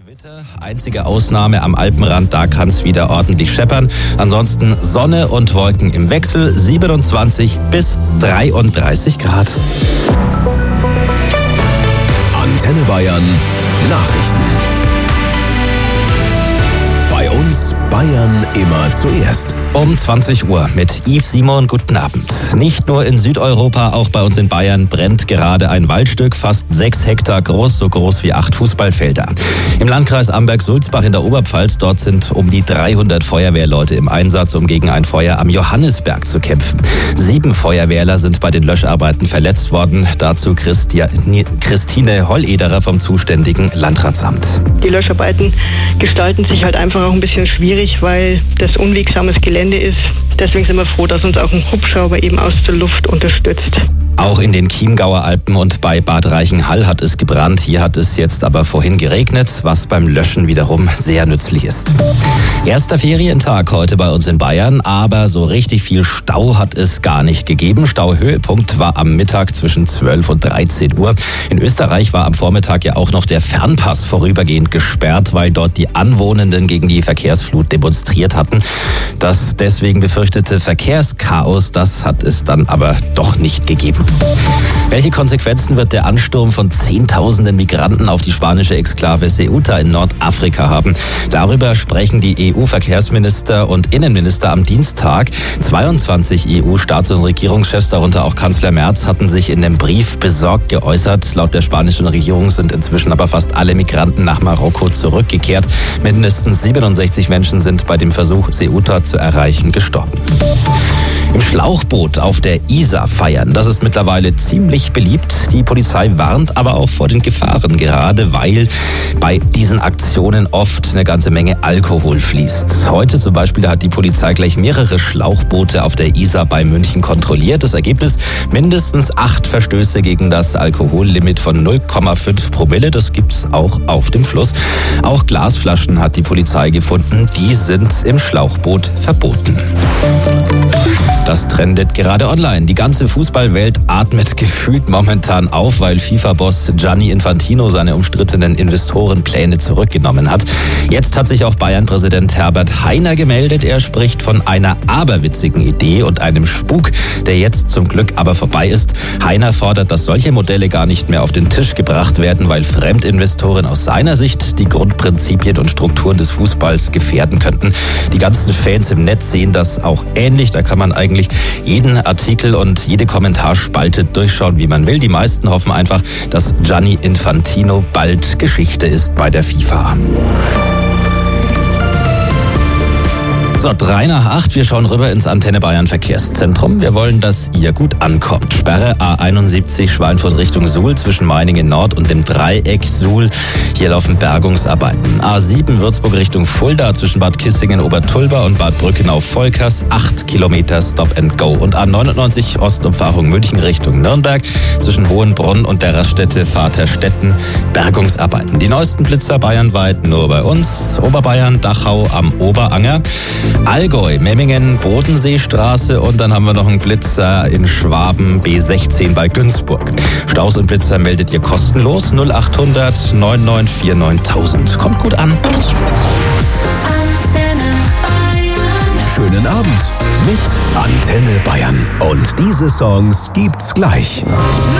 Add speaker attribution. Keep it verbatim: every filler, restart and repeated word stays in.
Speaker 1: Gewitter, einzige Ausnahme am Alpenrand, da kann es wieder ordentlich scheppern. Ansonsten Sonne und Wolken im Wechsel, siebenundzwanzig bis dreiunddreißig Grad.
Speaker 2: Antenne Bayern Nachrichten. Bei uns Bayern immer zuerst.
Speaker 1: Um zwanzig Uhr mit Yves Simon, guten Abend. Nicht nur in Südeuropa, auch bei uns in Bayern brennt gerade ein Waldstück, fast sechs Hektar groß, so groß wie acht Fußballfelder. Im Landkreis Amberg-Sulzbach in der Oberpfalz, dort sind um die dreihundert Feuerwehrleute im Einsatz, um gegen ein Feuer am Johannisberg zu kämpfen. Sieben Feuerwehrler sind bei den Löscharbeiten verletzt worden. Dazu Christi- Christine Hollederer vom zuständigen Landratsamt.
Speaker 3: Die Löscharbeiten gestalten sich halt einfach auch ein bisschen schwierig, weil das unwegsames Gelände ist. Deswegen sind wir froh, dass uns auch ein Hubschrauber eben aus der Luft unterstützt.
Speaker 1: Auch in den Chiemgauer Alpen und bei Bad Reichenhall hat es gebrannt. Hier hat es jetzt aber vorhin geregnet, was beim Löschen wiederum sehr nützlich ist. Erster Ferientag heute bei uns in Bayern, aber so richtig viel Stau hat es gar nicht gegeben. Stauhöhepunkt war am Mittag zwischen zwölf und dreizehn Uhr. In Österreich war am Vormittag ja auch noch der Fernpass vorübergehend gesperrt, weil dort die Anwohnenden gegen die Verkehrsflut demonstriert hatten. Das deswegen befürchtete Verkehrschaos, das hat es dann aber doch nicht gegeben. Welche Konsequenzen wird der Ansturm von Zehntausenden Migranten auf die spanische Exklave Ceuta in Nordafrika haben? Darüber sprechen die E U-Verkehrsminister und Innenminister am Dienstag. zweiundzwanzig E U-Staats- und Regierungschefs, darunter auch Kanzler Merz, hatten sich in dem Brief besorgt geäußert. Laut der spanischen Regierung sind inzwischen aber fast alle Migranten nach Marokko zurückgekehrt. Mindestens siebenundsechzig Menschen sind bei dem Versuch, Ceuta zu erreichen, gestorben. Im Schlauchboot auf der Isar feiern, das ist mittlerweile ziemlich beliebt. Die Polizei warnt aber auch vor den Gefahren, gerade weil bei diesen Aktionen oft eine ganze Menge Alkohol fließt. Heute zum Beispiel hat die Polizei gleich mehrere Schlauchboote auf der Isar bei München kontrolliert. Das Ergebnis: mindestens acht Verstöße gegen das Alkohollimit von null Komma fünf Promille. Das gibt's auch auf dem Fluss. Auch Glasflaschen hat die Polizei gefunden. Die sind im Schlauchboot verboten. Das trendet gerade online. Die ganze Fußballwelt atmet gefühlt momentan auf, weil FIFA-Boss Gianni Infantino seine umstrittenen Investorenpläne zurückgenommen hat. Jetzt hat sich auch Bayern-Präsident Herbert Hainer gemeldet. Er spricht von einer aberwitzigen Idee und einem Spuk, der jetzt zum Glück aber vorbei ist. Hainer fordert, dass solche Modelle gar nicht mehr auf den Tisch gebracht werden, weil Fremdinvestoren aus seiner Sicht die Grundprinzipien und Strukturen des Fußballs gefährden könnten. Die ganzen Fans im Netz sehen das auch ähnlich. Da kann man eigentlich jeden Artikel und jede Kommentarspalte durchschauen, wie man will. Die meisten hoffen einfach, dass Gianni Infantino bald Geschichte ist bei der FIFA. So, drei nach acht, wir schauen rüber ins Antenne Bayern Verkehrszentrum. Wir wollen, dass ihr gut ankommt. Sperre A einundsiebzig Schweinfurt Richtung Suhl zwischen Meiningen Nord und dem Dreieck Suhl. Hier laufen Bergungsarbeiten. A sieben Würzburg Richtung Fulda zwischen Bad Kissingen Obertulba und Bad Brückenau-Volkers. acht Kilometer Stop and Go. Und A neunundneunzig Ostumfahrung München Richtung Nürnberg zwischen Hohenbrunn und der Raststätte Vaterstetten. Bergungsarbeiten. Die neuesten Blitzer bayernweit nur bei uns. Oberbayern, Dachau am Oberanger. Allgäu, Memmingen, Bodenseestraße und dann haben wir noch einen Blitzer in Schwaben B sechzehn bei Günzburg. Staus und Blitzer meldet ihr kostenlos null achthundert neun neun vier neuntausend. Kommt gut an.
Speaker 2: Schönen Abend mit Antenne Bayern. Und diese Songs gibt's gleich.